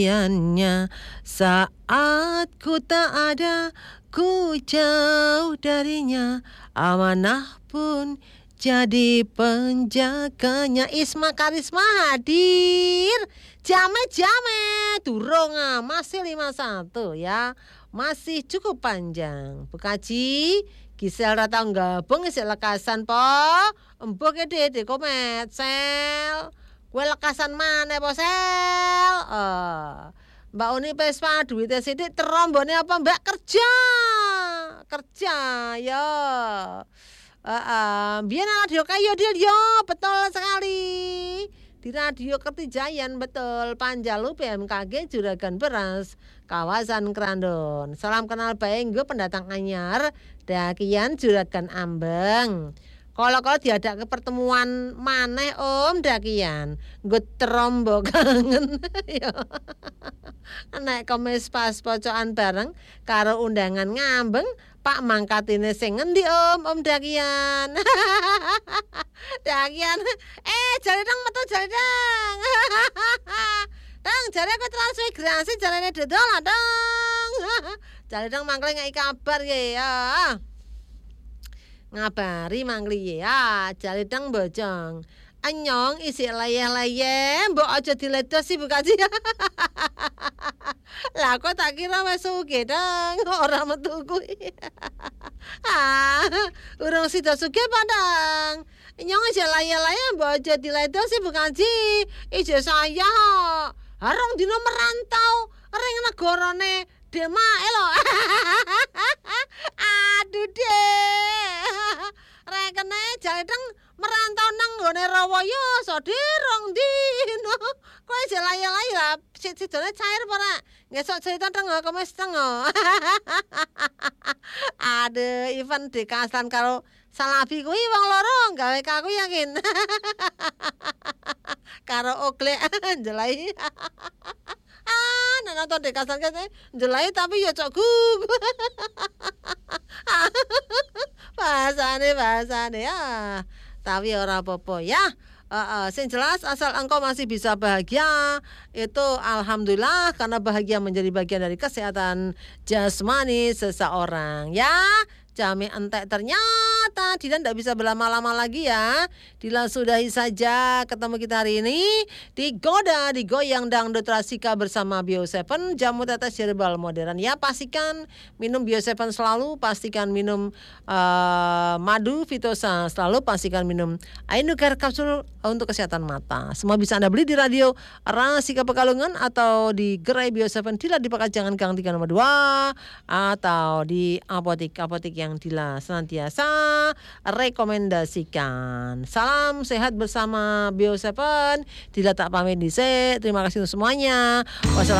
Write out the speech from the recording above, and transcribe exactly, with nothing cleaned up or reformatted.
Saat ku tak ada, ku jauh darinya, amanah pun jadi penjaganya. Isma Karisma hadir. Jame-jame durung ah, masih lima satu ya. Masih cukup panjang. Bukaji Gisel datang gabung isi lekasan po. Empuk ide di komet sel. Gue lekasan mana po sel? Uh, Mbak Uni Pespa duitnya sidik terombone apa Mbak kerja? Kerja ya. Uh, uh, biar radio kayu dia yo betul sekali di radio Kertijayan betul Panjalu P M K G Juragan Beras kawasan Krandon. Salam kenal baik gue pendatang anyar dakian Juragan Ambeng. Kalau-kalau diada ke pertemuan maneh om dakian gue terombo kangen ya. Nek komes pas pocokan bareng karo undangan ngambeng Pak mangkatine sing ngendi om om dakian. Dakian eh jare dang metu jare dang. Dang jare aku transmigrasi jarene dodol dang. Jare dang mangkle ngeki kabar ya. Ngabari mangli ya jare dang bojong. Anyong isi layeh-layeh mbok aja diledos sih bukaji. Lah kok tak kira wis sugih dang ora metu kuwi. Ah, urung sida sugih padang. Nyong aja layeh-layeh mbok aja diledos sih bukaji. Ijo saya harung dino merantau ring negarane Demae lho. Aduh deh. Rekene jare dang merantau nang nggone Rawaya sadirong dino. Kowe aja layeh-layeh lah sidone cair apa ora? Ngesok cerita teng kemis teng. Aduh, event dikasan karo Salabi kuwi wong loro gawe kaku yakin. Karo Ogle jelai. Ah, nonton dekasan kene jelai tapi ya cok gug. Bahasane bahasane ya. Tapi ora apa-apa ya. Uh, uh, sing jelas asal engkau masih bisa bahagia itu alhamdulillah karena bahagia menjadi bagian dari kesehatan jasmani seseorang ya. Jami entek ternyata Dilan tidak bisa berlama-lama lagi ya. Dilan sudahi saja ketemu kita hari ini di Goda di Goyang Dangdut Rasika bersama Bio tujuh jamu tetes herbal modern ya. Pastikan minum Bio tujuh selalu, pastikan minum uh, madu Vitosa selalu, pastikan minum Ainucare kapsul untuk kesehatan mata. Semua bisa Anda beli di radio Rasika Pekalongan atau di Gerai Bio tujuh Dilan di Pekajangan Gang tiga nomor dua atau di apotik-apotik yang Dila senantiasa rekomendasikan. Salam sehat bersama Bio tujuh. Dila tak pamit dhisik. Terima kasih untuk semuanya. Wassalamualaikum